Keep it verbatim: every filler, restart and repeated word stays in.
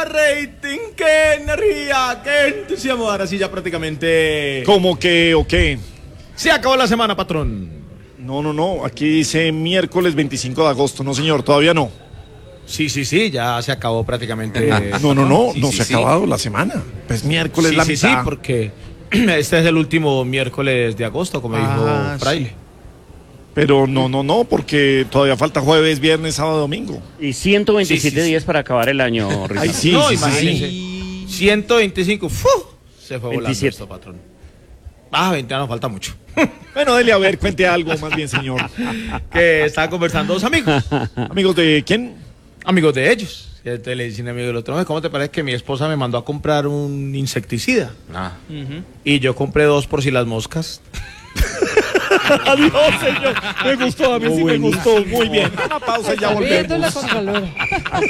rating, qué energía, qué entusiasmo. Ahora sí ya prácticamente... ¿Cómo que o qué? Se acabó la semana, patrón. No, no, no, aquí dice miércoles veinticinco de agosto, no señor, todavía no. Sí, sí, sí, ya se acabó prácticamente. No, no, no, Sí, no sí, se sí. ha acabado la semana. Pues miércoles Sí, la sí, mitad. sí, porque este es el último miércoles de agosto, como Ah, dijo sí. Fraile. Pero no, no, no, porque todavía falta jueves, viernes, sábado, domingo. Y ciento veintisiete Sí, sí, sí. días para acabar el año, Ricardo. Ay, sí, No, sí, sí, imagínese. sí. ciento veinticinco, ¡fu! Se fue volando veintisiete. esto, patrón. Ah, veinte nos falta mucho. Bueno, dele a ver, cuente algo más bien, señor. Que estaban conversando dos amigos. Amigos de quién? Amigos de ellos. Y entonces le dicen amigo del otro, ¿cómo te parece que mi esposa me mandó a comprar un insecticida? Ah. Y yo compré dos por si las moscas. Adiós, señor. Me gustó, a mí sí me gustó. Muy bien. Una pausa y ya volvemos. Viéndola con calor.